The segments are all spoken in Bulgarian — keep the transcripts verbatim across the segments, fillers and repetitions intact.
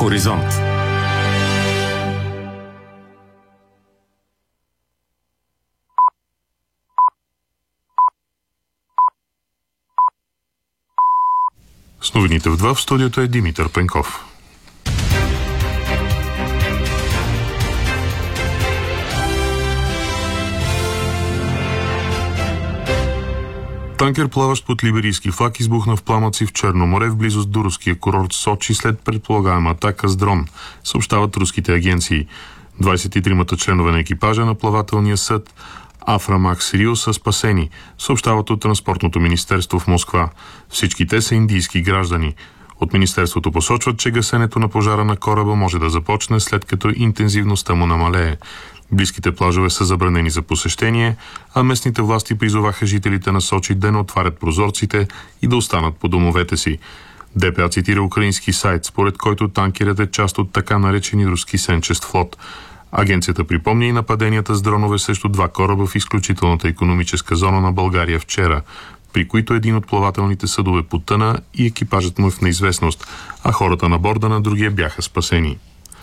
Хоризонт. С новините в два в студиото е Димитър Пенков. Танкер, плаващ под либерийски флаг, избухна в пламъци в Черно море в близост до руския курорт Сочи след предполагаема атака с дрон, съобщават руските агенции. двадесет и тримата членове на екипажа на плавателния съд Афрамакс Рио са спасени, съобщават от Транспортното министерство в Москва. Всички те са индийски граждани. От министерството посочват, че гасенето на пожара на кораба може да започне след като интензивността му намалее. Близките плажове са забранени за посещение, а местните власти призоваха жителите на Сочи да не отварят прозорците и да останат по домовете си. ДПА цитира украински сайт, според който танкерът е част от така наречени руски сенчест флот. Агенцията припомни и нападенията с дронове срещу два кораба в изключителната икономическа зона на България вчера, при които един от плавателните съдове потъна и екипажът му е в неизвестност, а хората на борда на другия бяха спасени.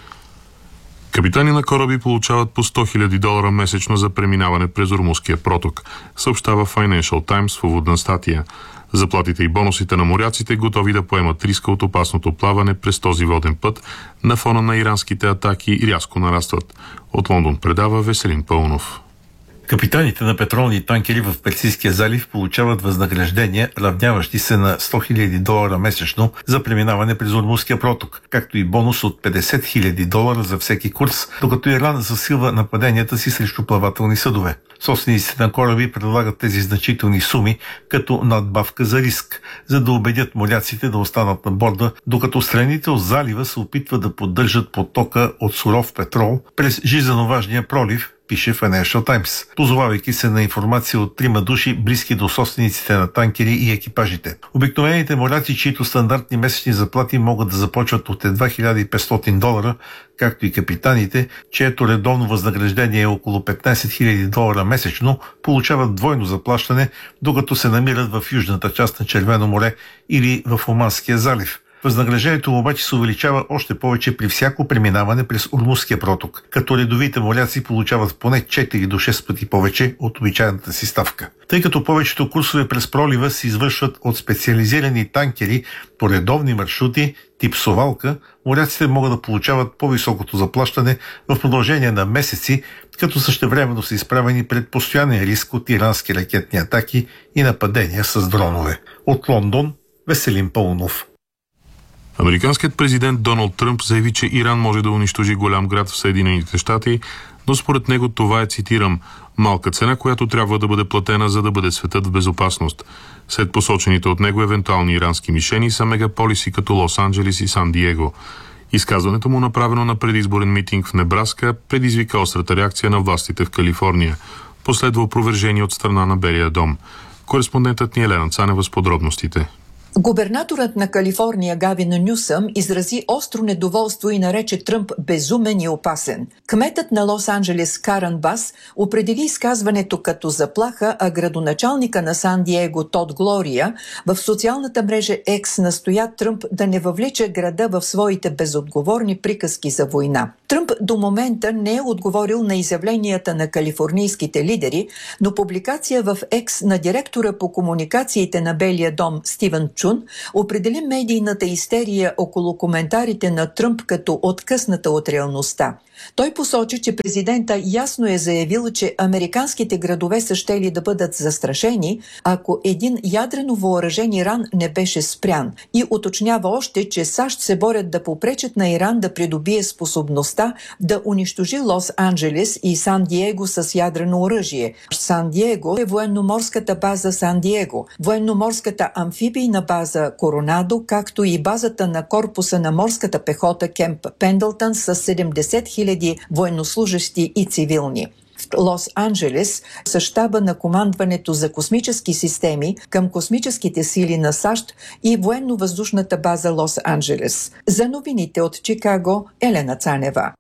Капитани на кораби получават по сто хиляди долара месечно за преминаване през Ормузския проток, съобщава Financial Times в уводна статия. Заплатите и бонусите на моряците, готови да поемат риска от опасното плаване през този воден път, на фона на иранските атаки рязко нарастват. От Лондон предава Веселин Пълнов. Капитаните на петролни танкери в Персийския залив получават възнаграждения, равняващи се на сто хиляди долара месечно за преминаване през Ормузския проток, както и бонус от петдесет хиляди долара за всеки курс, докато Иран засилва нападенията си срещу плавателни съдове. Собствениците на кораби предлагат тези значителни суми като надбавка за риск, за да убедят моряците да останат на борда, докато страните от залива се опитват да поддържат потока от суров петрол през жизненоважния пролив, пише Financial Times, позовавайки се на информация от трима души, близки до собствениците на танкери и екипажите. Обикновените моряци, чието стандартни месечни заплати могат да започват от едва хиляда и петстотин долара, както и капитаните, чието редовно възнаграждение е около петнадесет хиляди долара месечно, получават двойно заплащане, докато се намират в южната част на Червено море или в Оманския залив. Възнаграждението обаче се увеличава още повече при всяко преминаване през Ормузския проток, като редовите моряци получават поне четири до шест пъти повече от обичайната си ставка. Тъй като повечето курсове през пролива се извършват от специализирани танкери по редовни маршрути тип совалка, моряците могат да получават по-високото заплащане в продължение на месеци, като същевременно са изправени пред постоянен риск от ирански ракетни атаки и нападения с дронове. От Лондон, Веселин Пълнов. Американският президент Доналд Тръмп заяви, че Иран може да унищожи голям град в Съединените щати, но според него това е, цитирам, малка цена, която трябва да бъде платена, за да бъде светът в безопасност. След посочените от него евентуални ирански мишени са мегаполиси като Лос-Анджелис и Сан-Диего. Изказването му, направено на предизборен митинг в Небраска, предизвика острата реакция на властите в Калифорния. Последва опровержение от страна на Белия дом. Кореспондентът ни Елена Цанева с подробностите. Губернаторът на Калифорния Гавин Нюсъм изрази остро недоволство и нарече Тръмп безумен и опасен. Кметът на Лос-Анджелес Карен Бас определи изказването като заплаха, а градоначалника на Сан-Диего Тод Глория в социалната мрежа X настоя Тръмп да не въвлича града в своите безотговорни приказки за война. Тръмп до момента не е отговорил на изявленията на калифорнийските лидери, но публикация в X на директора по комуникациите на Белия дом Стивен Чун определи медийната истерия около коментарите на Тръмп като откъсната от реалността. Той посочи, че президента ясно е заявил, че американските градове са щели да бъдат застрашени, ако един ядрено въоръжен Иран не беше спрян, и уточнява още, че САЩ се борят да попречат на Иран да придобие способността да унищожи Лос-Анджелес и Сан-Диего с ядрено оръжие. Сан-Диего е военноморската база Сан-Диего, военноморската амфибийна база Коронадо, както и базата на корпуса на морската пехота Кемп Пендлтън с седемдесет хиляди военнослужащи и цивилни. В Лос-Анджелес са щаба на командването за космически системи към космическите сили на САЩ и военно-въздушната база Лос-Анджелес. За новините от Чикаго, Елена Цанева.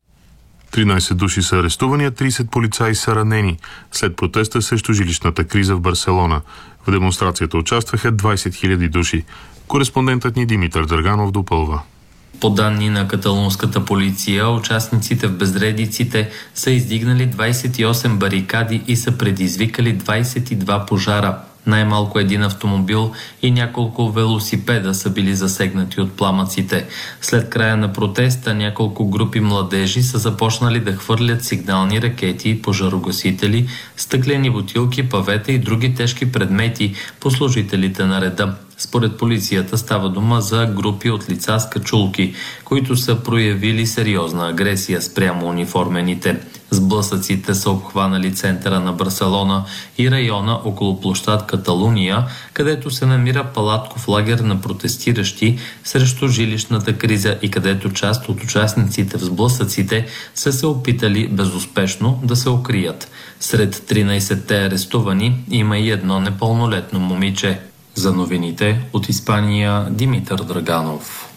тринадесет души са арестувани, а тридесет полицаи са ранени след протеста срещу жилищната криза в Барселона. В демонстрацията участваха двадесет хиляди души. Кореспондентът ни Димитър Дърганов допълва. По данни на каталунската полиция, участниците в безредиците са издигнали двадесет и осем барикади и са предизвикали двадесет и два пожара. Най-малко един автомобил и няколко велосипеда са били засегнати от пламъците. След края на протеста няколко групи младежи са започнали да хвърлят сигнални ракети, пожарогасители, стъклени бутилки, павета и други тежки предмети по служителите на реда. Според полицията става дума за групи от лица с качулки, които са проявили сериозна агресия спрямо униформените. Сблъсъците са обхванали центъра на Барселона и района около площад Каталуния, където се намира палатков лагер на протестиращи срещу жилищната криза и където част от участниците в сблъсъците са се опитали безуспешно да се укрият. Сред тринадесетте арестувани има и едно непълнолетно момиче. За новините от Испания, Димитър Драганов.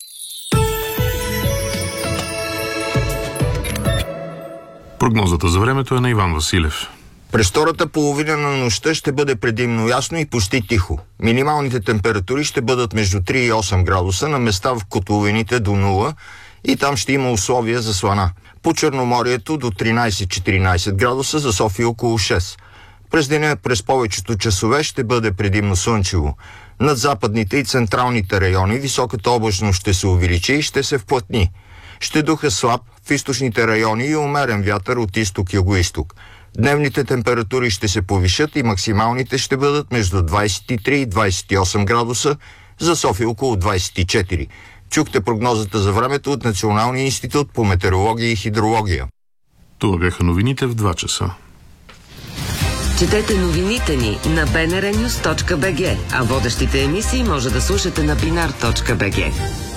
Прогнозата за времето е на Иван Василев. През втората половина на нощта ще бъде предимно ясно и почти тихо. Минималните температури ще бъдат между три и осем градуса, на места в котловините до нула и там ще има условия за слана. По Черноморието до тринадесет-четиринадесет градуса, за София около шест. През деня през повечето часове ще бъде предимно слънчево. Над западните и централните райони високата облачност ще се увеличи и ще се вплътни. Ще духа слаб в източните райони и умерен вятър от изток-югоизток. Дневните температури ще се повишат и максималните ще бъдат между двадесет и три и двадесет и осем градуса, за София около двадесет и четири. Чухте прогнозата за времето от Националния институт по метеорология и хидрология. Това бяха новините в два часа. Четете новините ни на би ен ар нюс точка би джи, а водещите емисии може да слушате на бинар точка би джи.